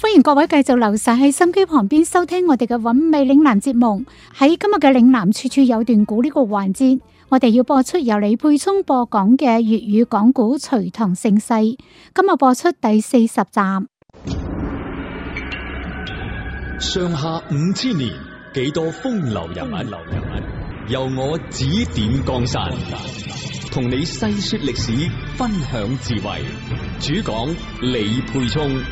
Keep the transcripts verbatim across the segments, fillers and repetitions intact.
歡迎各位繼續留晒喺心機旁邊收聽我哋嘅韻味嶺南節目。喺今日嘅嶺南處處有段古呢個環節，我哋要播出由李沛聰播講嘅粵語講古《隋唐盛世》。今日播出第四十集。 上下五千年，幾多風流人物，由我指點江山，同你細說歷史，分享智慧。主講李沛聰。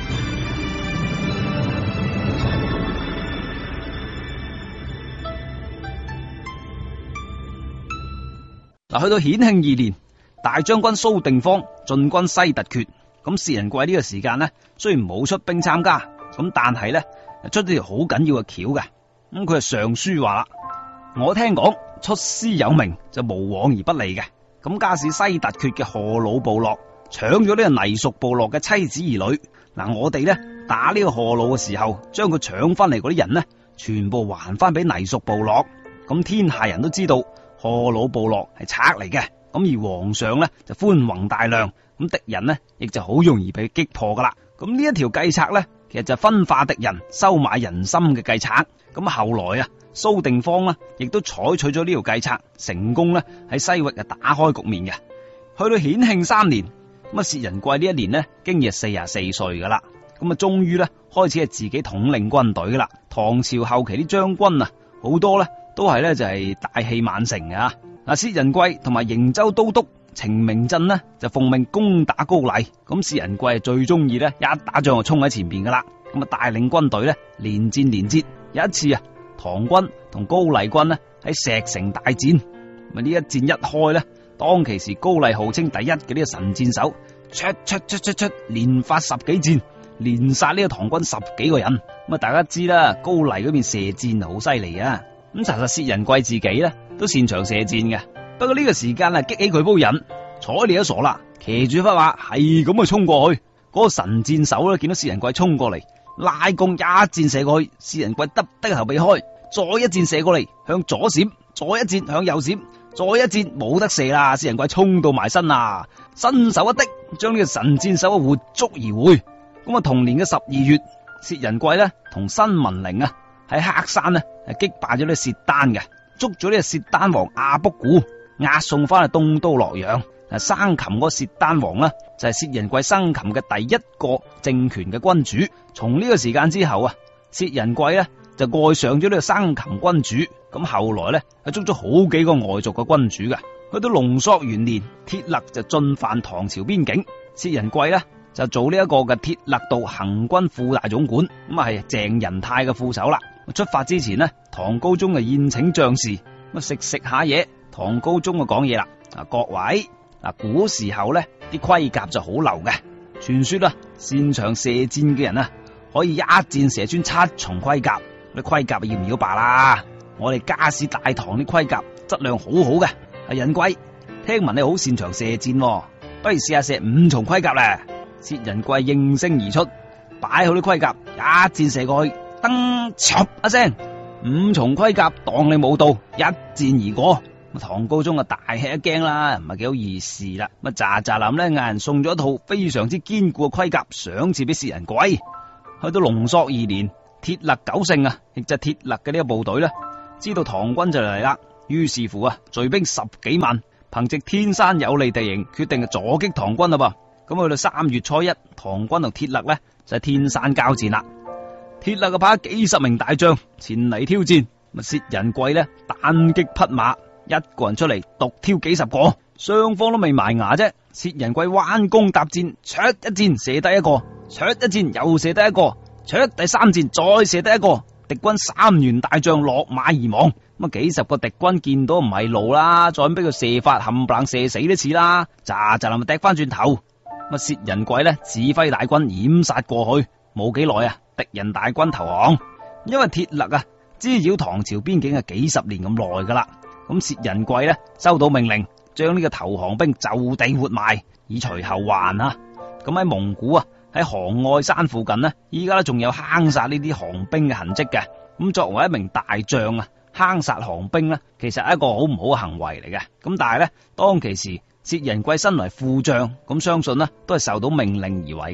嗱，去到顯慶二年，大將軍蘇定方進軍西突厥。咁薛仁貴呢個時間呢，雖然冇出兵參加，咁但係呢出咗條好緊要嘅橋嘅。咁佢係上書話啦，我聽講出師有名就無往而不利嘅。咁加使西突厥嘅賀魯部落搶咗呢個泥蜀部落嘅妻子兒女。嗱，我哋呢打呢個賀魯嘅時候，將佢搶翻嚟嗰啲人呢，全部還翻俾泥蜀部落。咁天下人都知道賀魯部落係賊嚟嘅，咁而皇上呢就寬宏大量，咁敵人呢亦就好容易被擊破噶啦。咁呢一條計策呢，其實就分化敵人、收買人心嘅計策。咁後來啊，蘇定方呢亦都採取咗呢條計策，成功呢喺西域啊打開局面嘅。去到顯慶三年，咁啊薛仁貴呢一年呢，經已四十四歲噶啦，咁啊終於呢開始係自己統領軍隊噶啦。唐朝後期啲將軍啊，好多呢都係咧就係大器晚成嘅。嗱，薛仁貴同埋營州都督程明鎮呢就奉命攻打高麗。咁薛仁貴係最中意咧一打仗就衝喺前邊噶啦，咁啊帶領軍隊咧連戰連捷。有一次啊，唐軍同高麗軍呢喺石城大戰，咁呢一戰一開咧，當其時高麗號稱第一嘅呢個神箭手出出出出出連發十幾箭，連殺呢個唐軍十幾個人。咁啊大家知啦，高麗嗰邊射箭好犀利啊。咁查實薛仁貴自己咧都擅長射箭嘅，不過呢個時間啊激起佢煲癮，睬你都傻啦，騎住匹馬係咁啊衝過去。嗰個神箭手咧見到薛仁貴衝過嚟，拉弓一箭射過去，薛仁貴耷低頭避開，再一箭射過嚟向左閃，再一箭向右閃，再一箭冇得射啦。薛仁貴衝到埋身啊，伸手一滴，將呢個神箭手活捉而回。咁啊同年嘅十二月，薛仁貴咧同新文陵啊喺黑山呢係擊敗咗呢薛丹嘅，捉咗呢個薛丹王阿卜古，押送翻去東都洛陽。嗱，生擒嗰個薛丹王呢，就係薛仁貴生擒嘅第一個政權嘅君主。從呢個時間之後啊，薛仁貴呢就愛上咗呢個生擒君主。咁後來呢係捉咗好幾個外族嘅君主嘅。去到龍朔元年，鐵勒就進犯唐朝邊境，薛仁貴呢就做呢一個嘅鐵勒道行軍副大總管，咁啊係鄭仁泰嘅副手啦。出發之前呢，唐高宗就宴請將士，咁食食下嘢，唐高宗就講嘢啦。啊，各位，嗱，古時候咧啲盔甲就好流嘅，傳說啦，擅長射箭嘅人啊，可以一箭射穿七重盔甲。啲盔甲要唔要罷啦？我哋家史大唐啲盔甲質量好好嘅。阿仁貴，聽聞你好擅長射箭，不如試下射五重盔甲咧。薛仁貴應聲而出，擺好啲盔甲，一箭射過去。噔，唰一聲，五重盔甲當你冇到，一箭而過。唐高宗啊大吃一驚啦，唔係幾好意思啦。咁喳喳林咧嗌人送咗一套非常之堅固嘅盔甲賞賜俾薛仁貴。去到龍朔二年，鐵勒九勝啊，亦就係鐵勒嘅呢個部隊咧，知道唐軍就嚟啦，於是乎啊，聚兵十幾萬，憑借天山有利地形，決定係阻擊唐軍啦噃。咁去到三月初一，唐軍同鐵勒咧就係天山交戰啦。鐵勒嘅派幾十名大將前嚟挑戰，咁薛仁貴咧單擊匹馬，一個人出嚟獨挑幾十個，雙方都未埋牙啫。薛仁貴彎弓搭箭，灼一箭射低一個，灼一箭又射低一個，灼第三箭再射低一個，敵軍三員大將落馬而亡。咁啊幾十個敵軍見到唔係路啦，再俾佢射法冚唪唥射死都似啦，喳喳林咪踢翻轉頭。咁啊薛仁貴咧指揮大軍掩殺過去，冇幾耐啊，敵人大軍投降。因為鐵勒啊滋擾唐朝邊境係幾十年咁耐噶啦，咁薛仁貴咧收到命令，將呢個投降兵就地活埋，以隨後患啊。咁喺蒙古啊，喺杭愛山附近呢，依家咧仲有坑殺呢啲降兵嘅痕跡嘅。咁作為一名大將啊，坑殺降兵呢，其實係一個好唔好嘅行為嚟嘅。咁但係咧，當其時薛仁貴身為副將，咁相信呢都係受到命令而為噶。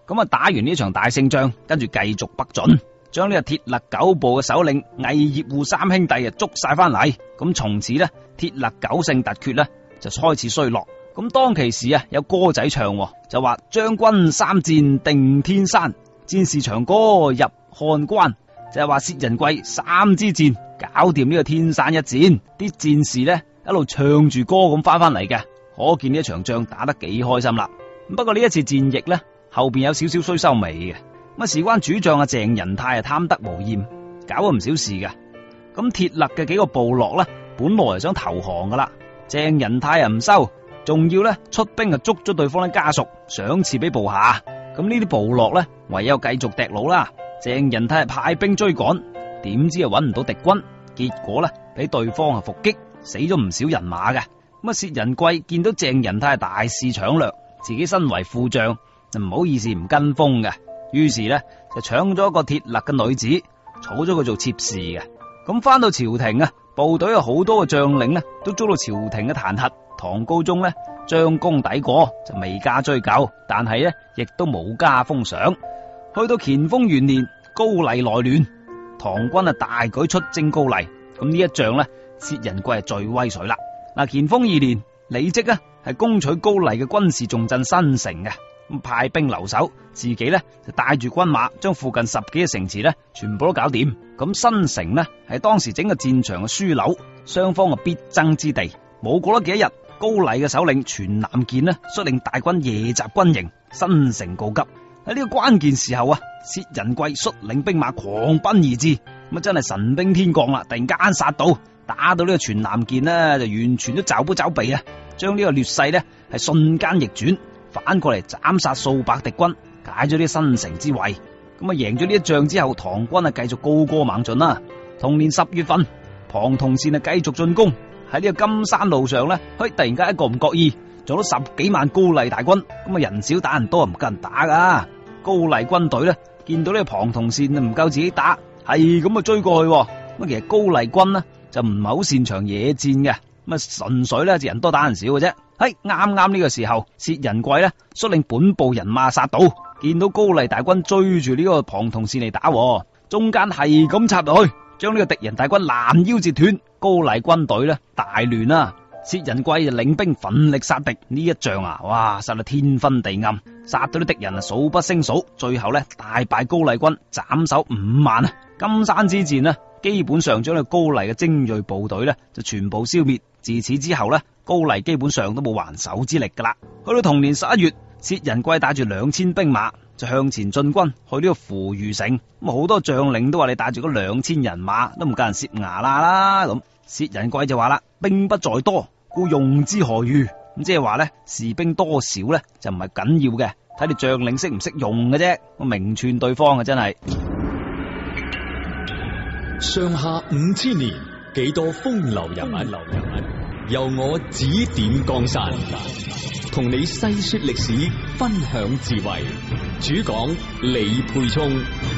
咁啊，打完呢場大勝仗，跟住繼續北進，將呢個鐵勒九部嘅首領魏葉護三兄弟啊捉晒翻嚟。咁從此呢，鐵勒九勝突厥呢就開始衰落。咁當其時啊，有歌仔唱，就話將軍三戰定天山，戰士長歌入漢關，就係話薛仁貴三支箭搞掂呢個天山一戰，啲戰士呢一路唱住歌咁翻翻嚟嘅，可見呢一場仗打得幾開心啦。不過呢一次戰役呢，後邊有少少衰收尾嘅。咁啊，事關主將啊鄭仁泰啊貪得無厭，搞咗唔少事嘅。咁鐵勒嘅幾個部落呢，本來係想投降噶啦，鄭仁泰啊唔收，仲要呢出兵啊捉咗對方嘅家屬，賞賜俾部下。咁呢啲部落呢，唯有繼續趯佬啦。鄭仁泰係派兵追趕，點知啊揾唔到敵軍，結果呢，俾對方啊伏擊，死咗唔少人馬嘅。咁啊，薛仁貴見到鄭仁泰大肆搶掠，自己身為副將，就唔好意思唔跟風嘅，於是呢，就搶咗一個鐵勒嘅女子，儲咗佢做妾侍嘅。咁翻到朝廷啊，部隊有好多嘅將領呢，都遭到朝廷嘅彈劾。唐高宗呢，將功抵過，就未加追究，但係呢，亦都冇加封賞。去到乾豐元年，高麗內亂，唐軍啊大舉出征高麗。咁呢一仗呢，薛仁貴係最威水啦。嗱，乾豐二年，李績啊係攻取高麗嘅軍事重鎮新城嘅，咁派兵留守，自己呢就帶住軍馬將附近十幾個城池呢全部都搞掂。咁新城呢係當時整個戰場嘅樞紐，雙方嘅必爭之地。冇過咗幾日，高麗嘅首領全南健呢率領大軍夜襲軍營，新城告急。喺呢個關鍵時候啊，薛仁貴率領兵馬狂奔而至，咁啊真係神兵天降啦！突然間殺到，打到呢個全南健呢就完全都找不找避啊，將呢個劣勢呢係瞬間逆轉，反過嚟斬殺數百敵軍，解咗啲新城之圍。咁啊贏咗呢一仗之後，唐軍啊繼續高歌猛進啦。同年十月份，龐同善啊繼續進攻。喺呢個金山路上咧，嘿，突然間一個唔覺意撞到十幾萬高麗大軍，咁啊人少打人多，唔夠人打噶。高麗軍隊咧見到呢個龐同善唔夠自己打，係咁啊追過去。咁其實高麗軍呢就唔係好擅長野戰嘅，咁啊純粹咧就人多打人少嘅啫。嘿，啱啱呢個時候，薛仁貴咧率領本部人馬殺到，見到高麗大軍追住呢個龐同善嚟打，中間係咁插入去，將呢個敵人大軍攔腰截斷。高麗軍隊咧大亂啦，薛仁貴就領兵奮力殺敵。呢一仗啊，哇，殺到天昏地暗，殺到啲敵人啊數不勝數，最後咧大敗高麗軍，斬首五萬啊！金山之戰呢，基本上將呢個高麗嘅精銳部隊咧就全部消滅。自此之後咧，高麗基本上都冇還手之力噶啦。去到同年十一月，薛仁貴帶住兩千兵馬就向前進軍去呢個扶餘城。咁好多將領都話你帶住嗰兩千人馬都唔夠人攝牙啦啦咁。薛仁貴就話啦，兵不在多，故用之何如？咁即係話咧，士兵多少咧就唔係緊要嘅，睇你將領識唔識用嘅啫。我明串對方啊，真係。 上下五千年，幾多風流人物，流人物由我指點江山，同你細說歷史，分享智慧。主講李沛聰。